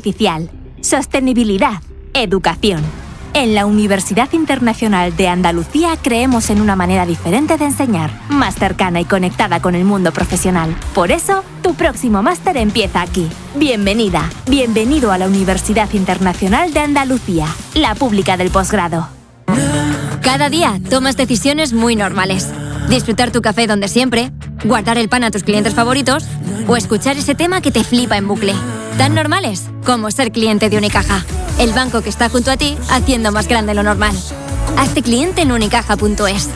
artificial, sostenibilidad, educación. En la Universidad Internacional de Andalucía creemos en una manera diferente de enseñar, más cercana y conectada con el mundo profesional. Por eso, tu próximo máster empieza aquí. Bienvenida, bienvenido a la Universidad Internacional de Andalucía, la pública del posgrado. Cada día tomas decisiones muy normales. Disfrutar tu café donde siempre, guardar el pan a tus clientes favoritos o escuchar ese tema que te flipa en bucle. Tan normales como ser cliente de Unicaja, el banco que está junto a ti haciendo más grande lo normal. Hazte cliente en unicaja.es.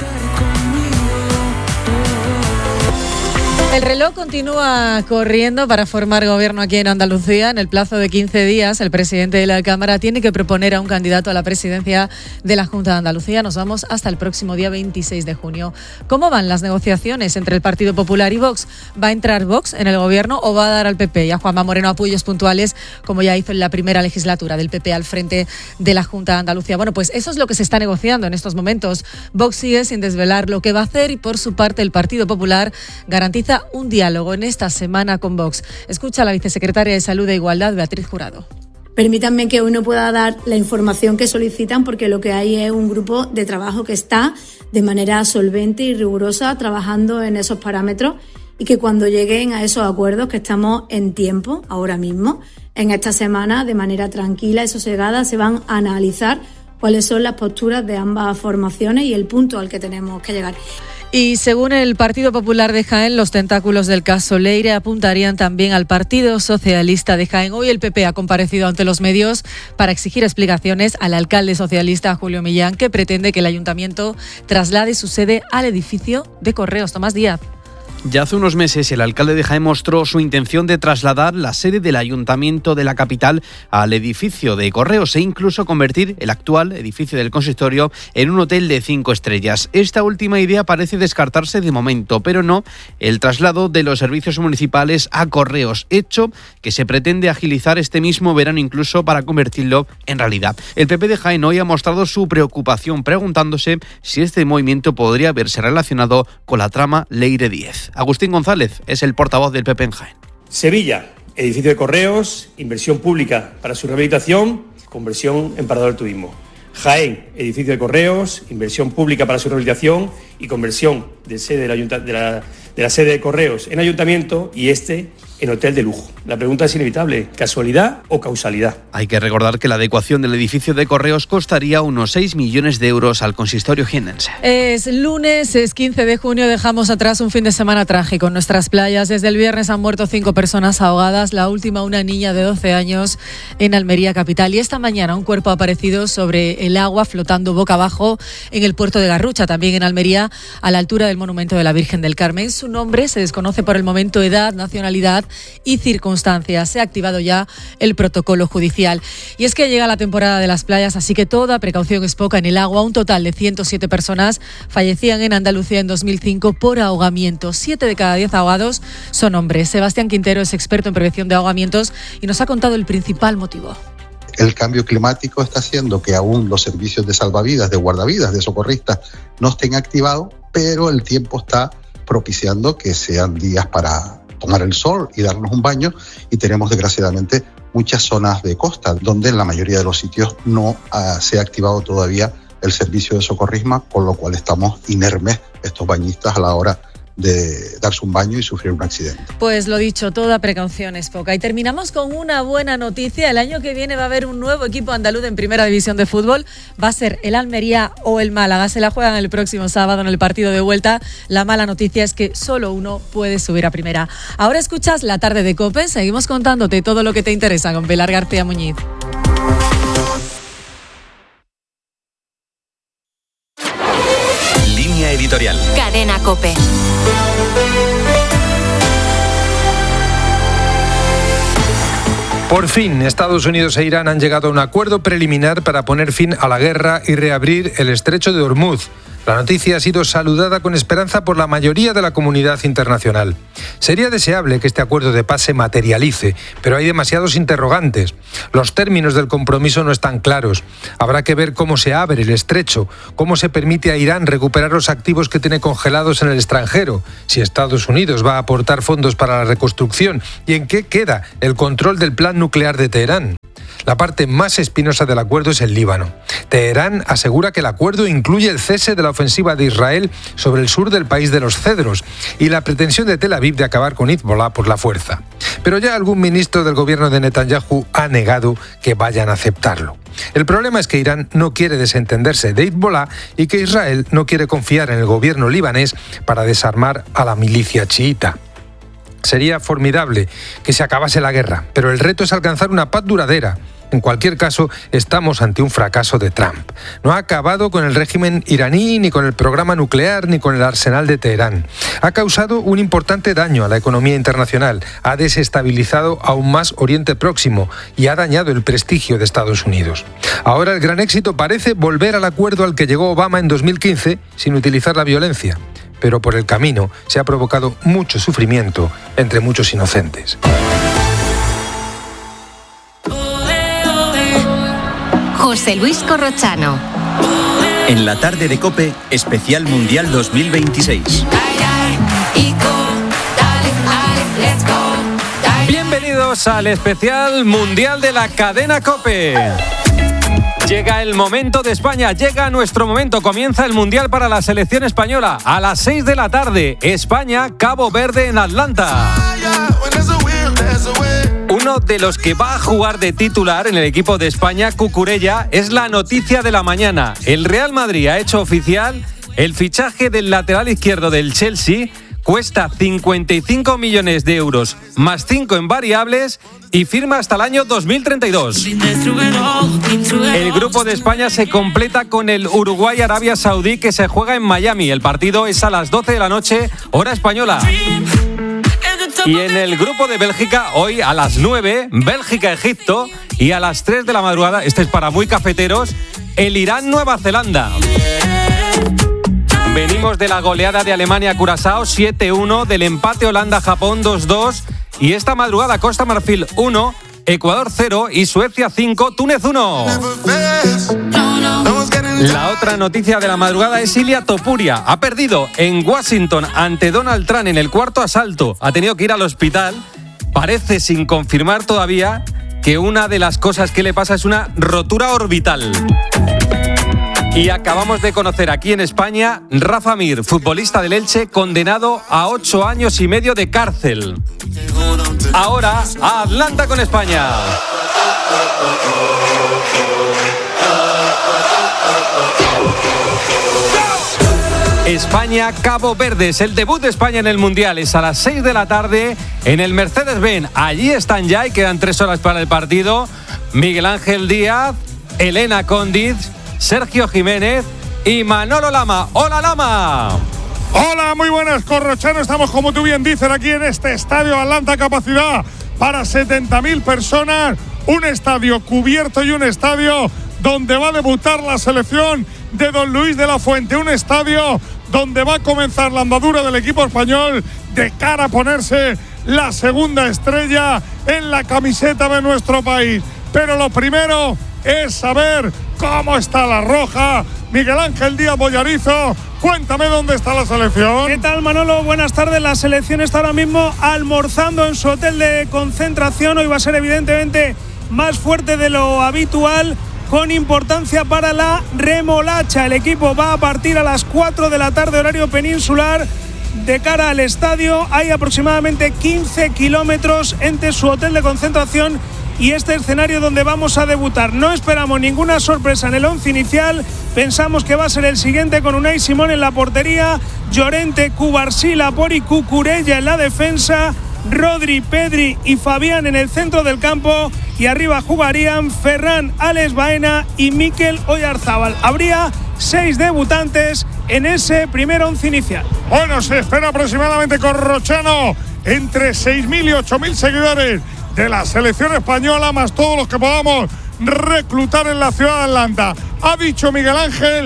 El reloj continúa corriendo para formar gobierno aquí en Andalucía. En el plazo de 15 días, el presidente de la Cámara tiene que proponer a un candidato a la presidencia de la Junta de Andalucía. Nos vamos hasta el próximo día 26 de junio. ¿Cómo van las negociaciones entre el Partido Popular y Vox? ¿Va a entrar Vox en el gobierno o va a dar al PP y a Juanma Moreno apoyos puntuales, como ya hizo en la primera legislatura del PP al frente de la Junta de Andalucía? Bueno, pues eso es lo que se está negociando en estos momentos. Vox sigue sin desvelar lo que va a hacer y, por su parte, el Partido Popular garantiza un diálogo en esta semana con Vox. Escucha a la vicesecretaria de Salud e Igualdad, Beatriz Jurado. Permítanme que hoy no pueda dar la información que solicitan porque lo que hay es un grupo de trabajo que está de manera solvente y rigurosa trabajando en esos parámetros y que cuando lleguen a esos acuerdos, que estamos en tiempo ahora mismo, en esta semana, de manera tranquila y sosegada, se van a analizar cuáles son las posturas de ambas formaciones y el punto al que tenemos que llegar. Y según el Partido Popular de Jaén, los tentáculos del caso Leire apuntarían también al Partido Socialista de Jaén. Hoy el PP ha comparecido ante los medios para exigir explicaciones al alcalde socialista Julio Millán, que pretende que el ayuntamiento traslade su sede al edificio de Correos. Tomás Díaz. Ya hace unos meses el alcalde de Jaén mostró su intención de trasladar la sede del ayuntamiento de la capital al edificio de Correos e incluso convertir el actual edificio del consistorio en un hotel de 5 estrellas. Esta última idea parece descartarse de momento, pero no el traslado de los servicios municipales a Correos, hecho que se pretende agilizar este mismo verano incluso para convertirlo en realidad. El PP de Jaén hoy ha mostrado su preocupación preguntándose si este movimiento podría verse relacionado con la trama Leire 10. Agustín González es el portavoz del PP en Jaén. Sevilla, edificio de Correos, inversión pública para su rehabilitación, conversión en parador del turismo. Jaén, edificio de Correos, inversión pública para su rehabilitación y conversión de la sede de Correos en ayuntamiento y en hotel de lujo. La pregunta es inevitable, ¿casualidad o causalidad? Hay que recordar que la adecuación del edificio de Correos costaría unos 6 millones de euros al consistorio jiennense. Es lunes, es 15 de junio, dejamos atrás un fin de semana trágico en nuestras playas. Desde el viernes han muerto 5 personas ahogadas, la última una niña de 12 años en Almería capital. Y esta mañana un cuerpo ha aparecido sobre el agua flotando boca abajo en el puerto de Garrucha, también en Almería, a la altura del monumento de la Virgen del Carmen. Su nombre se desconoce por el momento, edad, nacionalidad y circunstancias. Se ha activado ya el protocolo judicial. Y es que llega la temporada de las playas, así que toda precaución es poca en el agua. Un total de 107 personas fallecían en Andalucía en 2005 por ahogamiento. 7 de cada 10 ahogados son hombres. Sebastián Quintero es experto en prevención de ahogamientos y nos ha contado el principal motivo. El cambio climático está haciendo que aún los servicios de salvavidas, de guardavidas, de socorristas no estén activados, pero el tiempo está propiciando que sean días para tomar el sol y darnos un baño, y tenemos desgraciadamente muchas zonas de costa donde en la mayoría de los sitios no se ha activado todavía el servicio de socorrismo, con lo cual estamos inermes estos bañistas a la hora de darse un baño y sufrir un accidente. Pues lo dicho, toda precaución es poca. Y terminamos con una buena noticia. El año que viene va a haber un nuevo equipo andaluz en Primera División de Fútbol. Va a ser el Almería o el Málaga. Se la juegan el próximo sábado en el partido de vuelta. La mala noticia es que solo uno puede subir a Primera. Ahora escuchas La Tarde de COPE. Seguimos contándote todo lo que te interesa con Pilar García Muñiz. Línea editorial. Cadena COPE. Por fin, Estados Unidos e Irán han llegado a un acuerdo preliminar para poner fin a la guerra y reabrir el estrecho de Hormuz. La noticia ha sido saludada con esperanza por la mayoría de la comunidad internacional. Sería deseable que este acuerdo de paz se materialice, pero hay demasiados interrogantes. Los términos del compromiso no están claros. Habrá que ver cómo se abre el estrecho, cómo se permite a Irán recuperar los activos que tiene congelados en el extranjero, si Estados Unidos va a aportar fondos para la reconstrucción y en qué queda el control del plan nuclear de Teherán. La parte más espinosa del acuerdo es el Líbano. Teherán asegura que el acuerdo incluye el cese de la ofensiva de Israel sobre el sur del país de los cedros y la pretensión de Tel Aviv de acabar con Hezbollah por la fuerza. Pero ya algún ministro del gobierno de Netanyahu ha negado que vayan a aceptarlo. El problema es que Irán no quiere desentenderse de Hezbollah y que Israel no quiere confiar en el gobierno libanés para desarmar a la milicia chiita. Sería formidable que se acabase la guerra, pero el reto es alcanzar una paz duradera. En cualquier caso, estamos ante un fracaso de Trump. No ha acabado con el régimen iraní, ni con el programa nuclear, ni con el arsenal de Teherán. Ha causado un importante daño a la economía internacional, ha desestabilizado aún más Oriente Próximo y ha dañado el prestigio de Estados Unidos. Ahora el gran éxito parece volver al acuerdo al que llegó Obama en 2015 sin utilizar la violencia. Pero por el camino se ha provocado mucho sufrimiento entre muchos inocentes. José Luis Corrochano. En la tarde de COPE, especial Mundial 2026. Bienvenidos al especial Mundial de la cadena COPE. Llega el momento de España, llega nuestro momento, comienza el Mundial para la selección española a las 6 de la tarde, España, Cabo Verde en Atlanta. Uno de los que va a jugar de titular en el equipo de España, Cucurella, es la noticia de la mañana. El Real Madrid ha hecho oficial el fichaje del lateral izquierdo del Chelsea. Cuesta 55 millones de euros, más 5 en variables y firma hasta el año 2032. El grupo de España se completa con el Uruguay-Arabia Saudí que se juega en Miami. El partido es a las 12 de la noche, hora española. Y en el grupo de Bélgica, hoy a las 9, Bélgica-Egipto y a las 3 de la madrugada, este es para muy cafeteros, el Irán-Nueva Zelanda. Venimos de la goleada de Alemania-Curazao 7-1, del empate Holanda-Japón 2-2 y esta madrugada Costa Marfil 1, Ecuador 0 y Suecia 5, Túnez 1. La otra noticia de la madrugada es Ilia Topuria. Ha perdido en Washington ante Donald Trump en el cuarto asalto. Ha tenido que ir al hospital. Parece, sin confirmar todavía, que una de las cosas que le pasa es una rotura orbital. Y acabamos de conocer aquí en España, Rafa Mir, futbolista del Elche, condenado a 8 años y medio de cárcel. Ahora, a Atlanta con España. España, Cabo Verde, es el debut de España en el Mundial, es a las 6 de la tarde en el Mercedes-Benz. Allí están ya y quedan 3 horas para el partido Miguel Ángel Díaz, Elena Condiz, Sergio Jiménez y Manolo Lama. ¡Hola, Lama! Hola, muy buenas, Corrochano. Estamos, como tú bien dices, aquí en este estadio Atlanta, capacidad para 70.000 personas. Un estadio cubierto y un estadio donde va a debutar la selección de Don Luis de la Fuente. Un estadio donde va a comenzar la andadura del equipo español de cara a ponerse la segunda estrella en la camiseta de nuestro país. Pero lo primero es saber cómo está la roja. Miguel Ángel Díaz Bollarizo, cuéntame dónde está la selección. ¿Qué tal, Manolo? Buenas tardes. La selección está ahora mismo almorzando en su hotel de concentración. Hoy va a ser evidentemente más fuerte de lo habitual, con importancia para la remolacha. El equipo va a partir a las 4 de la tarde, horario peninsular. De cara al estadio hay aproximadamente 15 kilómetros entre su hotel de concentración y este escenario donde vamos a debutar. No esperamos ninguna sorpresa en el once inicial. Pensamos que va a ser el siguiente, con Unai Simón en la portería, Llorente, Cubarsí, Lapori, Cucurella en la defensa, Rodri, Pedri y Fabián en el centro del campo, y arriba jugarían Ferran, Alex Baena y Mikel Oyarzábal. Habría 6 debutantes en ese primer once inicial. Bueno, se espera aproximadamente, Corrochano, entre 6.000 y 8.000 seguidores de la selección española, más todos los que podamos reclutar en la ciudad de Atlanta. Ha dicho Miguel Ángel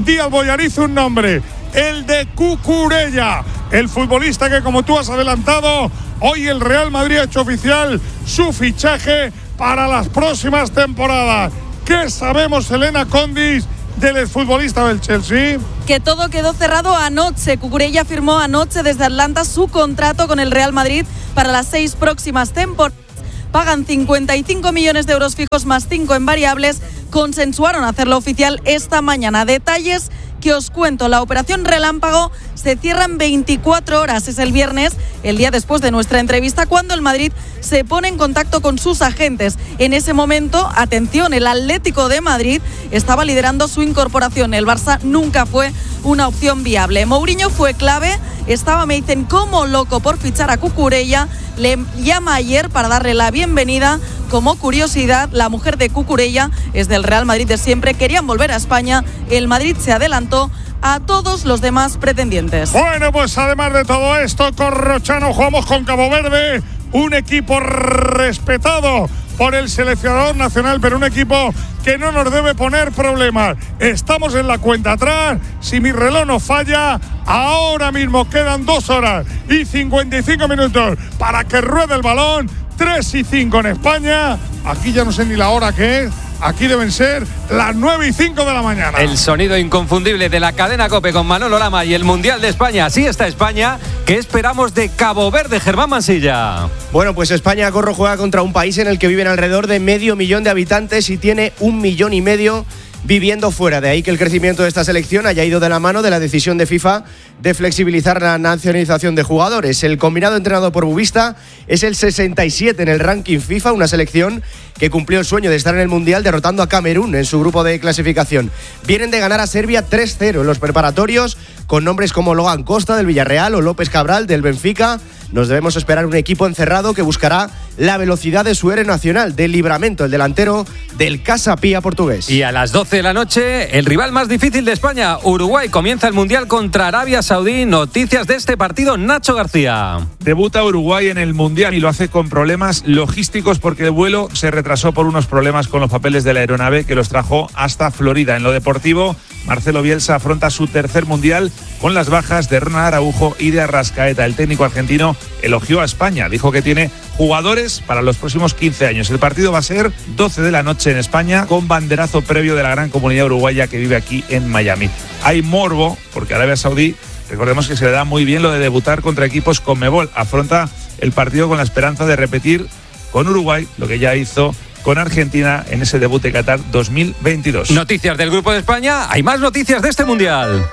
di al Boyarizo un nombre, el de Cucurella, el futbolista que, como tú has adelantado, hoy el Real Madrid ha hecho oficial su fichaje para las próximas temporadas. ¿Qué sabemos, Elena Condis, del exfutbolista del Chelsea? Que todo quedó cerrado anoche. Cucurella firmó anoche desde Atlanta su contrato con el Real Madrid para las 6 próximas temporadas. Pagan 55 millones de euros fijos más 5 en variables. Consensuaron hacerlo oficial esta mañana. Detalles que os cuento. La operación Relámpago se cierra en 24 horas. Es el viernes, el día después de nuestra entrevista, cuando el Madrid se pone en contacto con sus agentes. En ese momento, atención, el Atlético de Madrid estaba liderando su incorporación. El Barça nunca fue una opción viable. Mourinho fue clave. Estaba, me dicen, como loco por fichar a Cucurella. Le llama ayer para darle la bienvenida. Como curiosidad, la mujer de Cucurella es del Real Madrid de siempre. Querían volver a España. El Madrid se adelantó a todos los demás pretendientes. Bueno, pues además de todo esto, Corrochano, jugamos con Cabo Verde, un equipo respetado por el seleccionador nacional, pero un equipo que no nos debe poner problemas. Estamos en la cuenta atrás. Si mi reloj no falla, ahora mismo quedan 2 horas y 55 minutos para que ruede el balón. 3:05 en España. Aquí ya no sé ni la hora que es. Aquí deben ser las 9:05 de la mañana. El sonido inconfundible de la cadena COPE con Manolo Lama y el Mundial de España. Así está España. ¿Qué esperamos de Cabo Verde, Germán Mansilla? Bueno, pues España, Corro, juega contra un país en el que viven alrededor de 500.000 de habitantes y tiene 1,5 millones viviendo fuera. De ahí que el crecimiento de esta selección haya ido de la mano de la decisión de FIFA de flexibilizar la nacionalización de jugadores. El combinado entrenado por Bubista es el 67 en el ranking FIFA, una selección que cumplió el sueño de estar en el Mundial derrotando a Camerún en su grupo de clasificación. Vienen de ganar a Serbia 3-0 en los preparatorios, con nombres como Logan Costa del Villarreal o López Cabral del Benfica. Nos debemos esperar un equipo encerrado que buscará la velocidad de su héroe nacional, del Livramento, el delantero del Casa Pía portugués. Y a las 12 de la noche, el rival más difícil de España, Uruguay, comienza el Mundial contra Arabia Saudí. Noticias de este partido, Nacho García. Debuta Uruguay en el Mundial y lo hace con problemas logísticos porque el vuelo se retrasó por unos problemas con los papeles de la aeronave que los trajo hasta Florida. En lo deportivo, Marcelo Bielsa afronta su tercer Mundial con las bajas de Ronald Araujo y de Arrascaeta. El técnico argentino elogió a España, dijo que tiene jugadores para los próximos 15 años. El partido va a ser 12 de la noche en España, con banderazo previo de la gran comunidad uruguaya que vive aquí en Miami. Hay morbo porque Arabia Saudí, recordemos que se le da muy bien lo de debutar contra equipos Conmebol. Afronta el partido con la esperanza de repetir con Uruguay lo que ya hizo con Argentina en ese debut de Qatar 2022. Noticias del Grupo de España. Hay más noticias de este Mundial.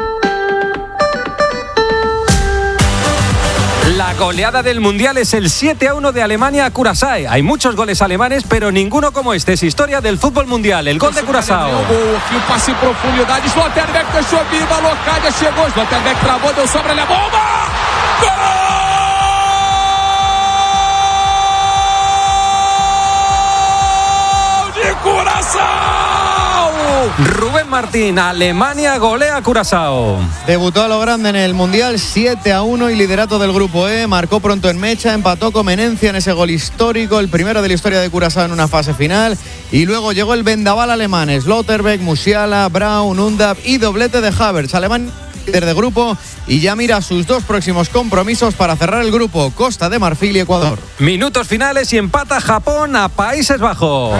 La goleada del Mundial es el 7-1 de Alemania a Curazao. Hay muchos goles alemanes, pero ninguno como este. Es historia del fútbol mundial. El gol de Curazao. Um passe em profundidade. Sloterdijk fechou viva. Locadia chegou. Sloterdijk travou, deu sobra, ele bomba! Gol de Curazao! Rubén Martín, Alemania golea a Curazao. Debutó a lo grande en el Mundial, 7-1 y liderato del Grupo E. Marcó pronto en mecha, empató con Menencia en ese gol histórico, el primero de la historia de Curazao en una fase final. Y luego llegó el vendaval alemán, Sloterdijk, Musiala, Braun, Undab y doblete de Havertz. Alemán líder de grupo y ya mira sus 2 próximos compromisos para cerrar el grupo, Costa de Marfil y Ecuador. Minutos finales y empata Japón a Países Bajos.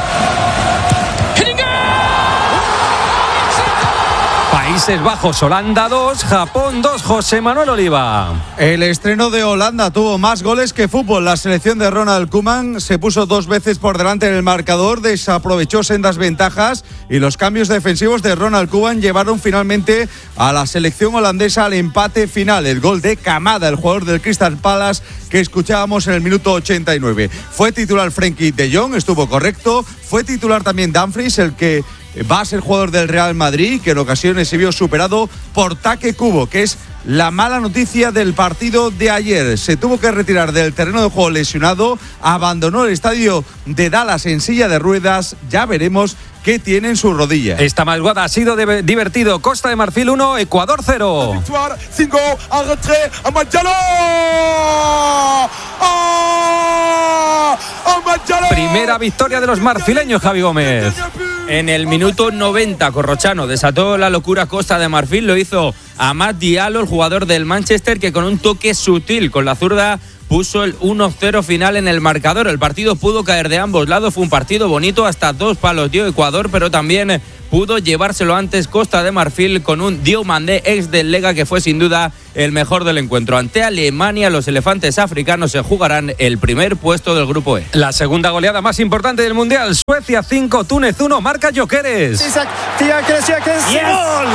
Países Bajos, Holanda 2, Japón 2, José Manuel Oliva. El estreno de Holanda tuvo más goles que fútbol. La selección de Ronald Koeman se puso 2 veces por delante en el marcador, desaprovechó sendas ventajas y los cambios defensivos de Ronald Koeman llevaron finalmente a la selección holandesa al empate final. El gol de Kamada, el jugador del Crystal Palace, que escuchábamos en el minuto 89. Fue titular Frenkie de Jong, estuvo correcto. Fue titular también Dumfries, el que va a ser jugador del Real Madrid, que en ocasiones se vio superado por Take Kubo, que es la mala noticia del partido de ayer. Se tuvo que retirar del terreno de juego lesionado, abandonó el estadio de Dallas en silla de ruedas. Ya veremos qué tiene en su rodilla. Esta madrugada ha sido divertido. Costa de Marfil 1, Ecuador 0. Primera victoria de los marfileños, Javi Gómez. En el minuto 90, Corrochano desató la locura Costa de Marfil, lo hizo Amad Diallo, el jugador del Manchester, que con un toque sutil con la zurda puso el 1-0 final en el marcador. El partido pudo caer de ambos lados, fue un partido bonito, hasta 2 palos dio Ecuador, pero también pudo llevárselo antes Costa de Marfil con un Diomandé, ex del Lega, que fue sin duda el mejor del encuentro. Ante Alemania, los elefantes africanos se jugarán el primer puesto del grupo E. La segunda goleada más importante del Mundial, Suecia 5, Túnez 1, marca Gyökeres. Isak gol!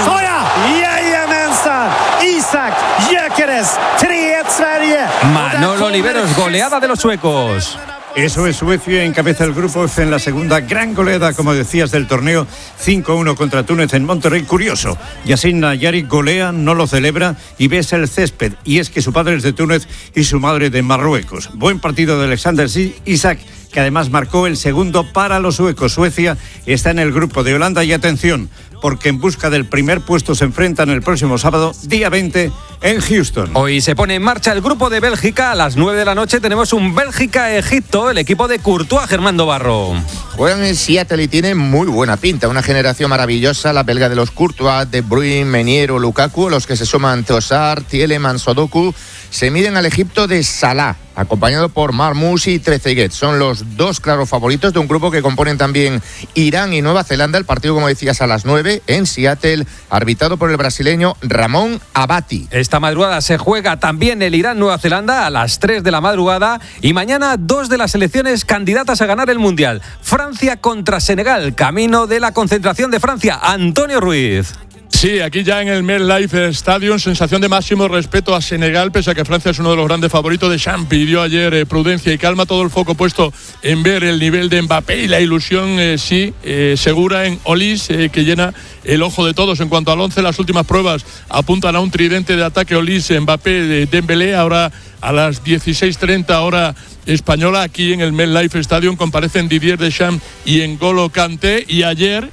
Isak Gyökeres, 3-1 Sverige. Manolo Oliveros, goleada de los suecos. Eso es, Suecia encabeza el grupo F en la segunda gran goleada, como decías, del torneo, 5-1 contra Túnez en Monterrey. Curioso, Yassin Nayari golea, no lo celebra y besa el césped, y es que su padre es de Túnez y su madre de Marruecos. Buen partido de Alexander Isak, que además marcó el segundo para los suecos. Suecia está en el grupo de Holanda y atención, porque en busca del primer puesto se enfrentan el próximo sábado, día 20, en Houston. Hoy se pone en marcha el grupo de Bélgica. A las 9 de la noche tenemos un Bélgica-Egipto, el equipo de Courtois, Germán Barro. Juegan en Seattle y tienen muy buena pinta. Una generación maravillosa, la belga de los Courtois, De Bruyne, Meunier o Lukaku, los que se suman Trossard, Tielemans o Doku, se miden al Egipto de Salah, acompañado por Marmoush y Trezeguet. Son los dos claros favoritos de un grupo que componen también Irán y Nueva Zelanda. El partido, como decías, a las 9 en Seattle, arbitrado por el brasileño Ramón Abati. Esta madrugada se juega también el Irán-Nueva Zelanda a las 3 de la madrugada y mañana 2 de las selecciones candidatas a ganar el Mundial. Francia contra Senegal, camino de la concentración de Francia. Antonio Ruiz. Sí, aquí ya en el MetLife Stadium, sensación de máximo respeto a Senegal, pese a que Francia es uno de los grandes favoritos. Deschamps pidió ayer prudencia y calma, todo el foco puesto en ver el nivel de Mbappé y la ilusión segura en Olise, que llena el ojo de todos. En cuanto al 11, las últimas pruebas apuntan a un tridente de ataque: Olise, Mbappé, Dembélé. Ahora a las 16:30 hora española, aquí en el MetLife Stadium comparecen Didier Deschamps y N'Golo Kanté. Y ayer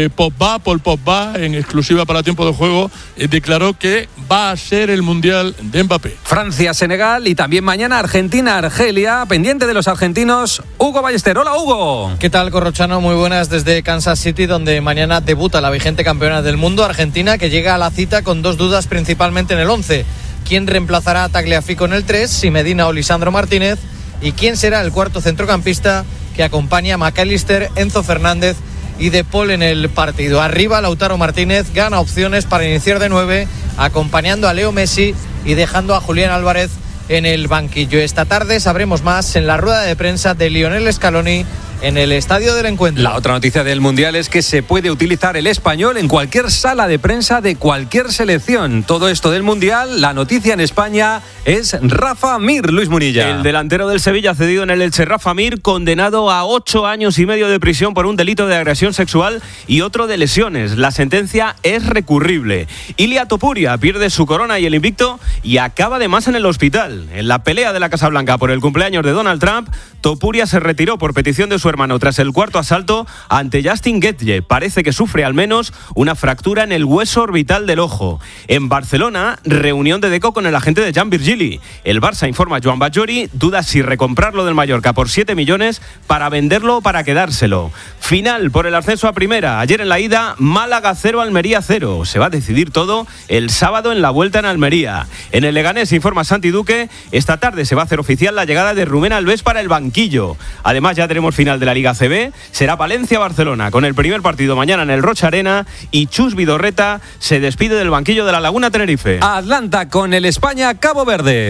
Paul Pogba, en exclusiva para Tiempo de Juego, declaró que va a ser el Mundial de Mbappé. Francia-Senegal y también mañana Argentina-Argelia. Pendiente de los argentinos, Hugo Ballester. Hola, Hugo. ¿Qué tal, Corrochano? Muy buenas desde Kansas City, donde mañana debuta la vigente campeona del mundo, Argentina, que llega a la cita con dos dudas principalmente en el 11. ¿Quién reemplazará a Tagliafico en el 3? Si Medina o Lisandro Martínez. ¿Y quién será el cuarto centrocampista que acompaña a McAllister, Enzo Fernández y De Paul en el partido? Arriba, Lautaro Martínez gana opciones para iniciar de 9, acompañando a Leo Messi y dejando a Julián Álvarez en el banquillo. Esta tarde sabremos más en la rueda de prensa de Lionel Scaloni en el estadio del encuentro. La otra noticia del Mundial es que se puede utilizar el español en cualquier sala de prensa de cualquier selección. Todo esto del Mundial, la noticia en España es Rafa Mir, Luis Munilla. El delantero del Sevilla cedido en el Elche, Rafa Mir, condenado a 8 años y medio de prisión por un delito de agresión sexual y otro de lesiones. La sentencia es recurrible. Ilia Topuria pierde su corona y el invicto y acaba además en el hospital. En la pelea de la Casa Blanca por el cumpleaños de Donald Trump, Topuria se retiró por petición de su hermano tras el cuarto asalto ante Justin Gaethje. Parece que sufre al menos una fractura en el hueso orbital del ojo. En Barcelona, reunión de Deco con el agente de Jan Virgili. El Barça, informa Joan Bajori, duda si recomprarlo del Mallorca por 7 millones para venderlo o para quedárselo. Final por el ascenso a primera. Ayer en la ida, Málaga 0, Almería 0. Se va a decidir todo el sábado en la vuelta en Almería. En el Leganés, informa Santi Duque, esta tarde se va a hacer oficial la llegada de Rubén Alves para el banquillo. Además, ya tenemos final de la Liga CB, será Valencia-Barcelona, con el primer partido mañana en el Rocha Arena, y Chus Vidorreta se despide del banquillo de la Laguna Tenerife. Atlanta con el España-Cabo Verde.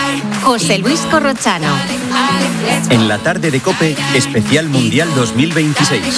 José Luis Corrochano. En la tarde de COPE, especial Mundial 2026.